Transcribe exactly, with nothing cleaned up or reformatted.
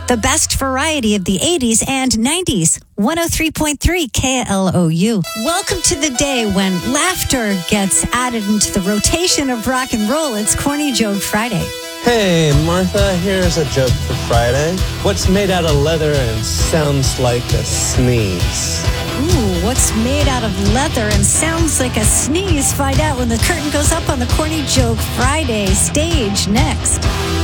The best variety of the eighties and nineties. one oh three point three K L O U. Welcome to the day when laughter gets added into the rotation of rock and roll. It's Corny Joke Friday. Hey, Martha, here's a joke for Friday. What's made out of leather and sounds like a sneeze? Ooh, what's made out of leather and sounds like a sneeze? Find out when the curtain goes up on the Corny Joke Friday stage next.